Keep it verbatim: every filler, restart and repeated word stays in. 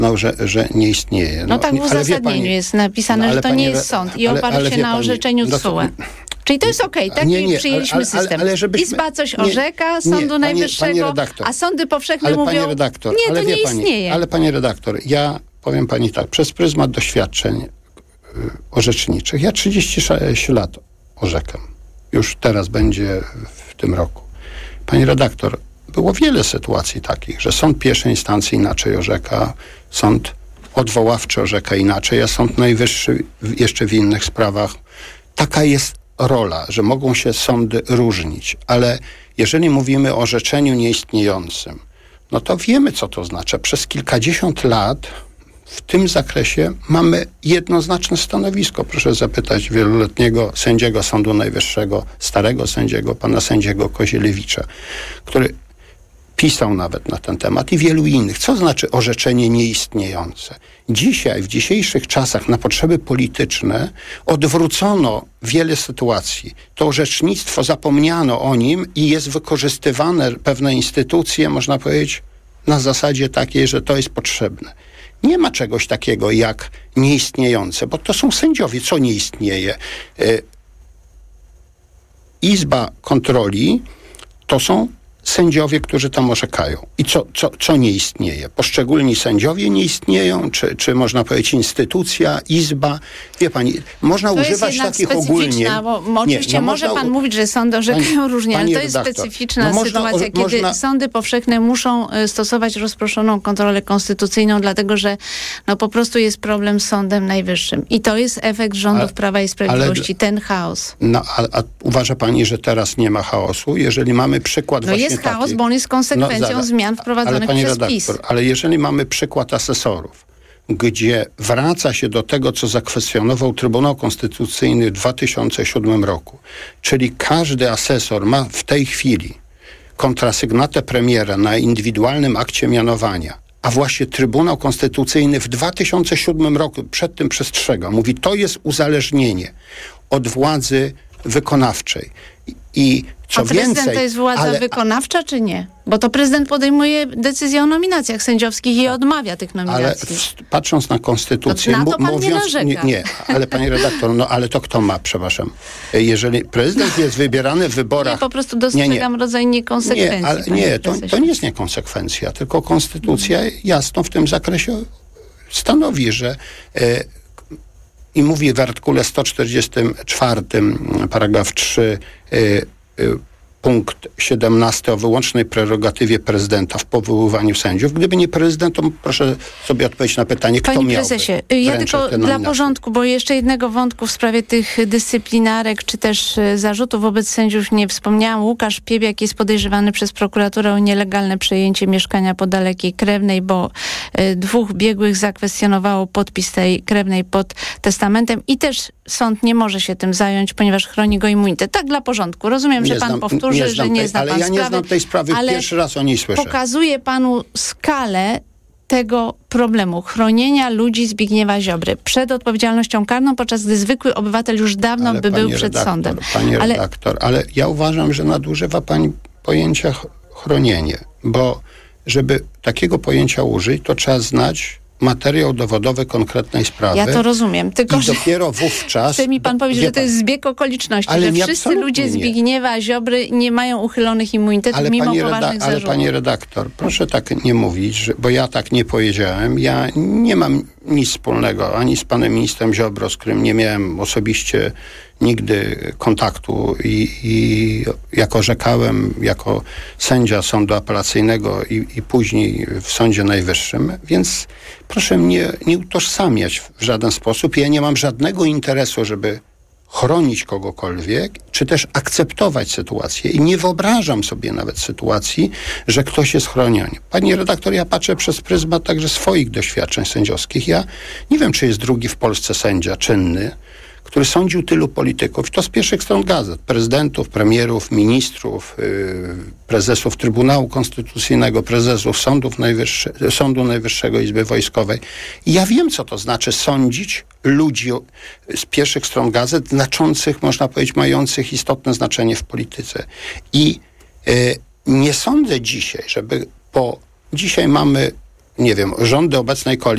No, że, że nie istnieje. No, no tak w nie, uzasadnieniu pani, jest napisane, no, że to pani, nie jest sąd i ale, oparł ale się na pani, orzeczeniu no, T S U E. Czyli to jest okej, okay, taki nie, nie, przyjęliśmy ale, ale, system. ale żebyśmy, Izba coś nie, orzeka, Sądu nie, pani, Najwyższego, pani redaktor, a sądy powszechne ale mówią, pani redaktor, nie, ale to nie wie pani, istnieje. Ale pani redaktor, ja powiem pani tak, przez pryzmat doświadczeń y, orzeczniczych, ja trzydzieści sześć lat orzekam. Już teraz będzie w tym roku. Pani redaktor, było wiele sytuacji takich, że sąd pierwszej instancji inaczej orzeka, sąd odwoławczy orzeka inaczej, a sąd najwyższy jeszcze w innych sprawach. Taka jest rola, że mogą się sądy różnić, ale jeżeli mówimy o orzeczeniu nieistniejącym, no to wiemy, co to znaczy. Przez kilkadziesiąt lat w tym zakresie mamy jednoznaczne stanowisko. Proszę zapytać wieloletniego sędziego Sądu Najwyższego, starego sędziego, pana sędziego Kozielewicza, który pisał nawet na ten temat i wielu innych. Co znaczy orzeczenie nieistniejące? Dzisiaj, w dzisiejszych czasach na potrzeby polityczne odwrócono wiele sytuacji. To orzecznictwo, zapomniano o nim i jest wykorzystywane pewne instytucje, można powiedzieć, na zasadzie takiej, że to jest potrzebne. Nie ma czegoś takiego jak nieistniejące, bo to są sędziowie. Co nie istnieje? Izba kontroli to są sędziowie, którzy tam orzekają. I co, co, co nie istnieje? Poszczególni sędziowie nie istnieją, czy, czy można powiedzieć instytucja, izba. Wie pani, można to używać jest takich ogólnie. Bo, bo oczywiście nie, no może można, pan mówić, że sądy orzekają pani, różnie, ale to jest redaktor, specyficzna no sytuacja, można, kiedy można... sądy powszechne muszą stosować rozproszoną kontrolę konstytucyjną, dlatego że no, po prostu jest problem z Sądem Najwyższym. I to jest efekt rządów ale, Prawa i Sprawiedliwości, ale, ten chaos. No, a, a uważa pani, że teraz nie ma chaosu? Jeżeli mamy przykład no właśnie jest chaos, taki, bo on jest konsekwencją no, zmian wprowadzonych ale, przez redaktor, PiS. Ale jeżeli mamy przykład asesorów, gdzie wraca się do tego, co zakwestionował Trybunał Konstytucyjny w dwa tysiące siódmym roku, czyli każdy asesor ma w tej chwili kontrasygnatę premiera na indywidualnym akcie mianowania, a właśnie Trybunał Konstytucyjny w dwa tysiące siódmym roku przed tym przestrzega. Mówi, to jest uzależnienie od władzy wykonawczej. I co a prezydent więcej, to jest władza ale, wykonawcza, czy nie? Bo to prezydent podejmuje decyzję o nominacjach sędziowskich i odmawia tych nominacji. Ale w, patrząc na konstytucję... To na to pan mówiąc, nie narzeka. Nie, nie, ale pani redaktor, no ale to kto ma, przepraszam? Jeżeli prezydent jest wybierany w wyborach... Nie, po prostu dostrzegam nie, nie. rodzaj niekonsekwencji. Nie, ale nie, to, to nie jest niekonsekwencja, tylko konstytucja hmm. jasno w tym zakresie stanowi, że... E, i mówi w artykule sto czterdziestym czwartym, paragraf trzy, y, y, punkt siedemnasty o wyłącznej prerogatywie prezydenta w powoływaniu sędziów. Gdyby nie prezydent, to proszę sobie odpowiedzieć na pytanie, kto Panie miałby prezesie, ja tylko dla porządku, bo jeszcze jednego wątku w sprawie tych dyscyplinarek, czy też zarzutów wobec sędziów nie wspomniałam. Łukasz Piebiak jest podejrzewany przez prokuraturę o nielegalne przejęcie mieszkania po dalekiej krewnej, bo y, dwóch biegłych zakwestionowało podpis tej krewnej pod testamentem i też sąd nie może się tym zająć, ponieważ chroni go immunitet. Tak dla porządku. Rozumiem, nie że pan znam, powtórzy, nie że nie tej, zna ale pan ja sprawy. nie znam tej sprawy, ale pierwszy raz o niej słyszę. Pokazuje panu skalę tego problemu chronienia ludzi Zbigniewa Ziobry przed odpowiedzialnością karną, podczas gdy zwykły obywatel już dawno ale by był przed redaktor, sądem. Pani ale... redaktor, ale ja uważam, że nadużywa pani pojęcia chronienie, bo żeby takiego pojęcia użyć, to trzeba znać materiał dowodowy konkretnej sprawy. Ja to rozumiem, tylko I dopiero wówczas... Chce mi pan powiedzieć, że to jest zbieg okoliczności, ale że wszyscy ludzie Zbigniewa nie. Ziobry nie mają uchylonych immunitetów ale mimo poważnych reda- zarzutów. Ale pani redaktor, proszę tak nie mówić, że, bo ja tak nie powiedziałem. Ja nie mam nic wspólnego ani z panem ministrem Ziobro, z którym nie miałem osobiście nigdy kontaktu i, i jak orzekałem jako sędzia sądu apelacyjnego i, i później w Sądzie Najwyższym, więc proszę mnie nie utożsamiać w żaden sposób. Ja nie mam żadnego interesu, żeby chronić kogokolwiek, czy też akceptować sytuację. I nie wyobrażam sobie nawet sytuacji, że ktoś jest chroniony. Pani redaktor, ja patrzę przez pryzmat także swoich doświadczeń sędziowskich. Ja nie wiem, czy jest drugi w Polsce sędzia czynny, który sądził tylu polityków, to z pierwszych stron gazet, prezydentów, premierów, ministrów, yy, prezesów Trybunału Konstytucyjnego, prezesów Sądów Najwyższy, Sądu Najwyższego, Izby Wojskowej. I ja wiem, co to znaczy sądzić ludzi z pierwszych stron gazet, znaczących, można powiedzieć, mających istotne znaczenie w polityce. I yy, nie sądzę dzisiaj, żeby po... Dzisiaj mamy nie wiem, rządy obecnej koalicji